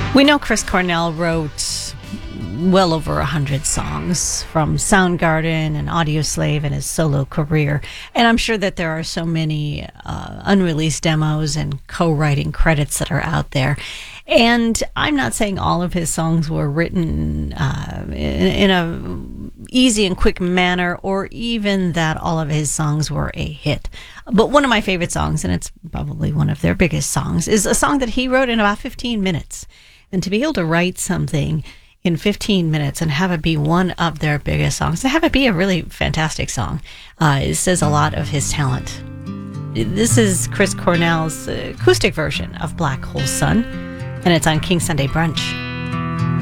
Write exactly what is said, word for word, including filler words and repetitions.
We know Chris Cornell wrote well over a hundred songs from Soundgarden and Audioslave in his solo career. And I'm sure that there are so many uh, unreleased demos and co-writing credits that are out there. And I'm not saying all of his songs were written uh, in, in a easy and quick manner, or even that all of his songs were a hit. But one of my favorite songs, and it's probably one of their biggest songs, is a song that he wrote in about fifteen minutes. And to be able to write something in fifteen minutes and have it be one of their biggest songs, to have it be a really fantastic song, uh, it says a lot of his talent. This is Chris Cornell's acoustic version of Black Hole Sun, and it's on King Sunday Brunch.